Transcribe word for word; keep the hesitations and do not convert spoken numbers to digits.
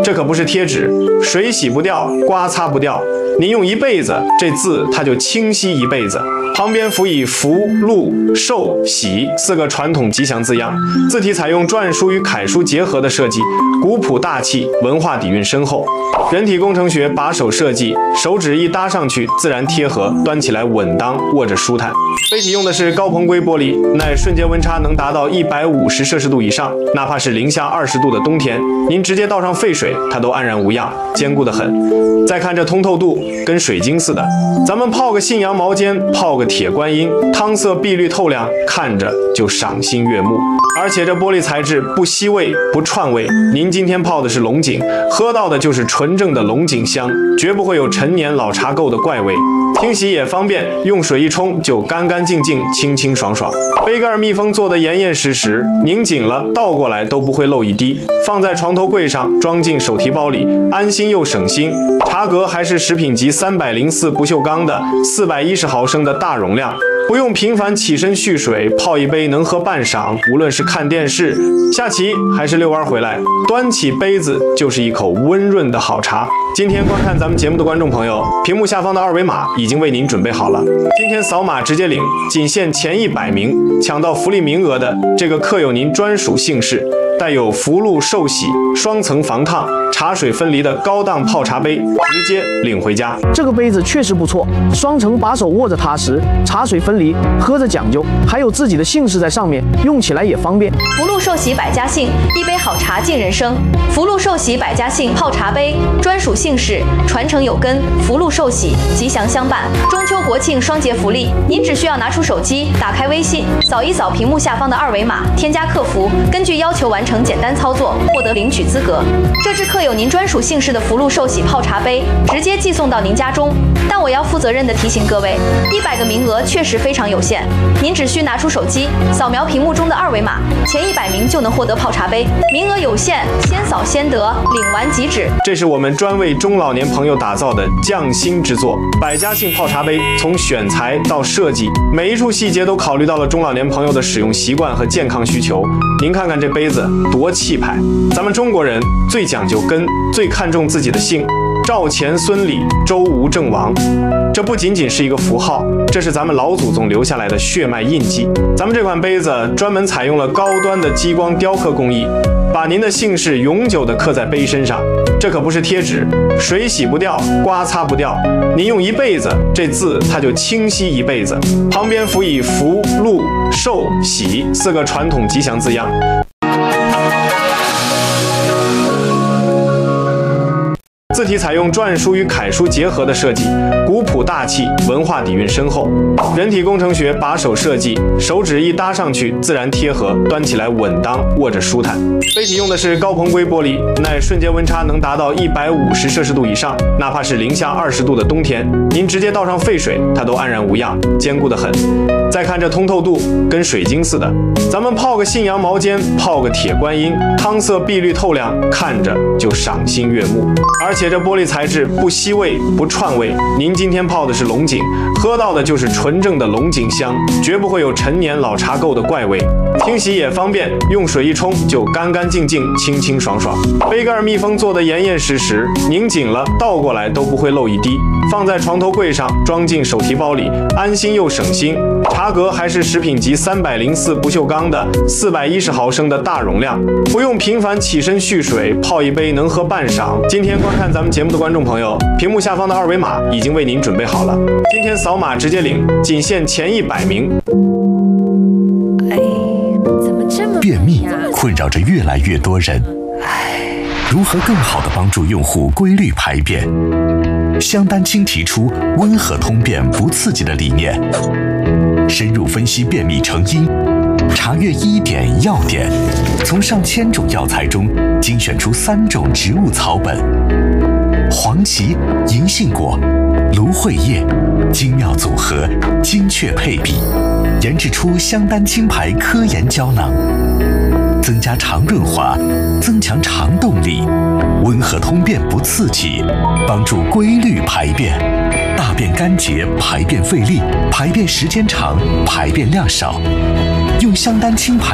这可不是贴纸，水洗不掉，刮擦不掉。您用一辈子，这字它就清晰一辈子。旁边辅以福、禄、寿、喜四个传统吉祥字样，字体采用篆书与楷书结合的设计，古朴大气，文化底蕴深厚。人体工程学把手设计，手指一搭上去，自然贴合，端起来稳当，握着舒坦。杯体用的是高硼硅玻璃，耐瞬间温差能达到一百五十摄氏度以上，哪怕是零下二十度的冬天，您直接倒上沸水，它都安然无恙，坚固得很。再看这通透度，跟水晶似的。咱们泡个信阳毛尖，泡个铁观音，汤色碧绿透亮，看着就赏心悦目。而且这玻璃材质不吸味不串味，您今天泡的是龙井，喝到的就是纯正的龙井香，绝不会有陈年老茶垢的怪味。清洗也方便，用水一冲就干干净净，清清爽爽。杯盖密封做的严严实实，拧紧了倒过来都不会漏一滴。放在床头柜上，装进手提包里，安心又省心。茶格还是食品级三百零四不锈钢的四百一十毫升的大容量，不用频繁起身蓄水，泡一杯能喝半晌。无论是看电视、下棋还是遛弯回来，端起杯子就是一口温润的好茶。今天观看咱们节目的观众朋友，屏幕下方的二维码已经为您准备好了，今天扫码直接领，仅限前一百名抢到福利名额的这个刻有您专属姓氏，带有福禄寿喜、双层防烫、茶水分离的高档泡茶杯，直接领回家。 这个杯子确实不错，双层把手握着踏实，茶水分离，喝着讲究，还有自己的姓氏在上面，用起来也方便。 福禄寿喜百家姓，一杯好茶敬人生。福禄寿喜百家姓泡茶杯，专属姓氏，传承有根，福禄寿喜，吉祥相伴。中秋国庆双节福利，您只需要拿出手机，打开微信，扫一扫屏幕下方的二维码，添加客服，根据要求完成简单操作，获得领取资格。这支刻有您专属姓氏的福禄寿喜泡茶杯，直接寄送到您家中。但我要负责任地提醒各位，一百个名额确实非常有限，您只需拿出手机，扫描屏幕中的二维码，前一百名就能获得泡茶杯，名额有限，先扫先得，领完即止。 这是我们专为中老年朋友打造的匠心之作，百家姓泡茶杯，从选材到设计，每一处细节都考虑到了中老年朋友的使用习惯和健康需求。您看看这杯子多气派，咱们中国人最讲究根，最看重自己的姓，赵钱孙李周吴郑王。这不仅仅是一个符号，这是咱们老祖宗留下来的血脉印记。咱们这款杯子专门采用了高端的激光雕刻工艺，把您的姓氏永久地刻在杯身上。这可不是贴纸，水洗不掉，刮擦不掉。您用一辈子，这字它就清晰一辈子。旁边辅以福、禄、寿、喜四个传统吉祥字样。字体采用篆书与楷书结合的设计，古朴大气，文化底蕴深厚。人体工程学把手设计，手指一搭上去，自然贴合，端起来稳当，握着舒坦。杯体用的是高硼硅玻璃，耐瞬间温差能达到一百五十摄氏度以上，哪怕是零下二十度的冬天，您直接倒上沸水，它都安然无恙，坚固得很。再看这通透度，跟水晶似的。咱们泡个信阳毛尖，泡个铁观音，汤色碧绿透亮，看着就赏心悦目。而且这玻璃材质不吸味不串味，您今天泡的是龙井，喝到的就是纯正的龙井香，绝不会有陈年老茶垢的怪味。清洗也方便，用水一冲就干干净净，清清爽爽。杯盖密封做的严严实实，拧紧了倒过来都不会漏一滴。放在床头柜上，装进手提包里，安心又省心。茶格还是食品级三百零四不锈钢的四百一十毫升的大容量，不用频繁起身蓄水，泡一杯能喝半晌。今天观看咱们节目的观众朋友，屏幕下方的二维码已经为您准备好了，今天扫码直接领，仅限前一百名。 便秘困扰着越来越多人，如何更好地帮助用户规律排便？香丹青提出温和通便不刺激的理念，深入分析便秘成因，查阅医典药典，从上千种药材中精选出三种植物草本：黄芪、银杏果、芦荟叶，精妙组合，精确配比，研制出香丹青牌科研胶囊，增加肠润滑，增强肠动力，温和通便不刺激，帮助规律排便。大便干结，排便费力，排便时间长，排便量少。用香丹青牌